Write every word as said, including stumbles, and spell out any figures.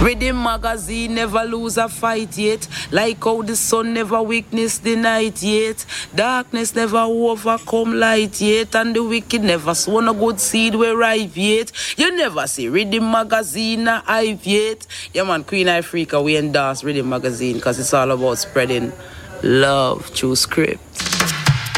Reading magazine never lose a fight yet. Like how the sun never weakness the night yet. Darkness never overcome light yet. And the wicked never sown a good seed we ripe yet. You never see Reading magazine a hype yet. Yeah man, Queen Africa, we endorse Reading magazine because it's all about spreading love through script.